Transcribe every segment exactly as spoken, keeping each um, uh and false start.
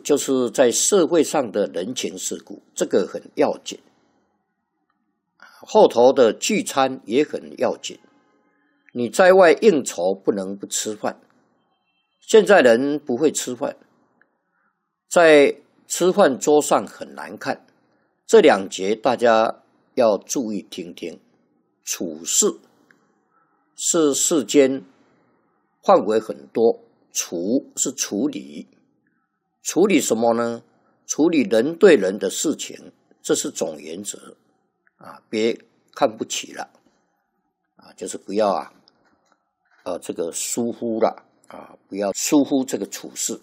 就是在社会上的人情世故，这个很要紧。后头的聚餐也很要紧，你在外应酬不能不吃饭。现在人不会吃饭，在吃饭桌上很难看。这两节大家要注意听听。处事是世间范围很多，处是处理，处理什么呢？处理人对人的事情，这是总原则啊，别看不起了啊，就是不要啊，呃，这个疏忽了啊，不要疏忽这个处事。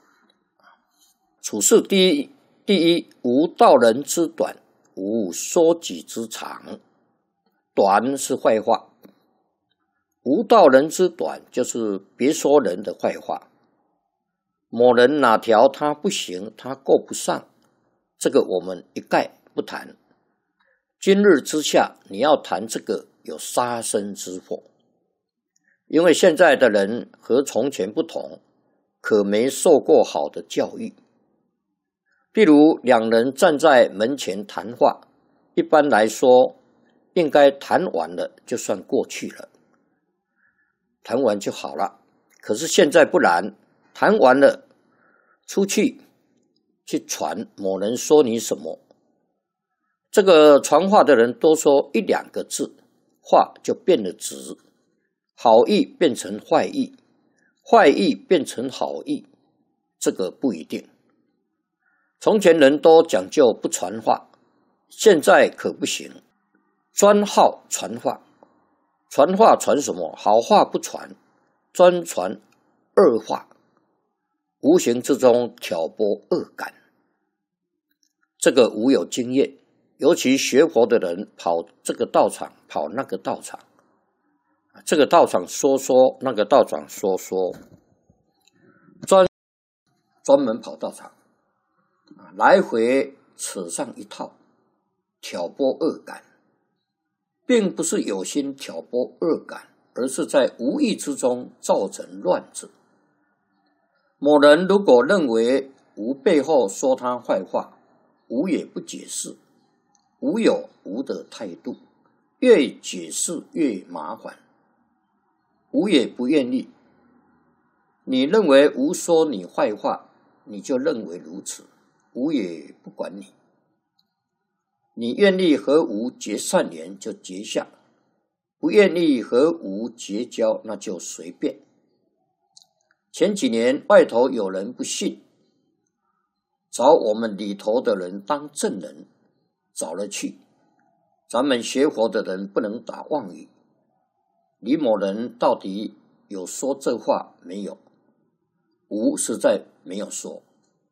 处事第一，第一，无道人之短，无说己之长。短是坏话，无道人之短就是别说人的坏话。某人哪条他不行，他够不上，这个我们一概不谈。今日之下，你要谈这个有杀身之祸，因为现在的人和从前不同，可没受过好的教育。譬如两人站在门前谈话，一般来说应该谈完了就算过去了，谈完就好了。可是现在不然，谈完了出去去传某人说你什么，这个传话的人多说一两个字，话就变了质，好意变成坏意，坏意变成好意，这个不一定。从前人都讲究不传话，现在可不行，专好传话。传话传什么？好话不传，专传恶话，无形之中挑拨恶感。这个无有经验，尤其学佛的人跑这个道场跑那个道场，这个道场说说，那个道场说说，专专门跑道场，来回扯上一套，挑拨恶感，并不是有心挑拨恶感，而是在无意之中造成乱子。某人如果认为吾背后说他坏话，吾也不解释，吾有吾的态度，越解释越麻烦，吾也不愿意。你认为吾说你坏话，你就认为如此，吾也不管你。你愿意和吾结善缘就结下，不愿意和吾结交那就随便。前几年外头有人不信，找我们里头的人当证人，找了去。咱们学佛的人不能打妄语，李某人到底有说这话没有？吾实在没有说。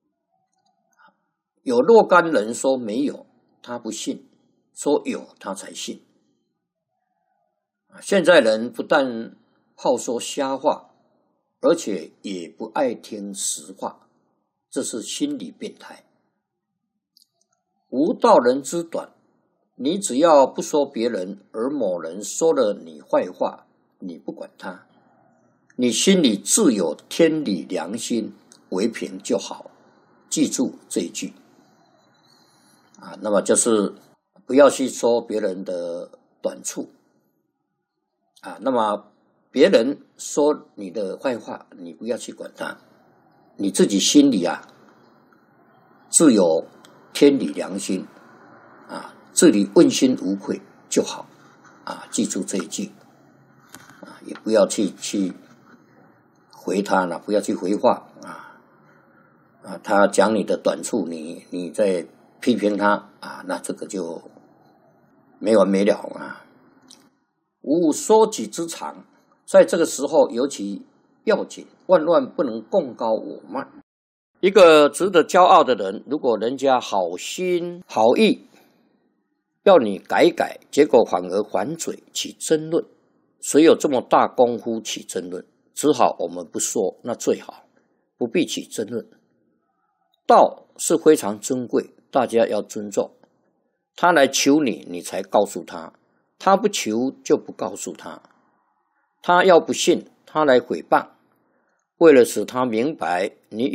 有若干人说没有，他不信，说有他才信。现在人不但好说瞎话，而且也不爱听实话，这是心理变态。无道人之短，你只要不说别人，而某人说了你坏话，你不管他，你心里自有天理良心，为凭就好。记住这一句啊，那么就是不要去说别人的短处啊，那么别人说你的坏话，你不要去管他，你自己心里啊自有天理良心啊，这里问心无愧就好啊，记住这一句啊，也不要去去回他了，不要去回话啊啊，他讲你的短处，你你在批评他啊，那这个就没完没了啊。无说己之长，在这个时候尤其要紧，万万不能共高我慢。一个值得骄傲的人，如果人家好心好意要你改改，结果反而还嘴起争论，谁有这么大功夫起争论？只好我们不说，那最好不必起争论。道是非常珍贵，大家要尊重。他来求你，你才告诉他；他不求就不告诉他。他要不信，他来诽谤，为了使他明白你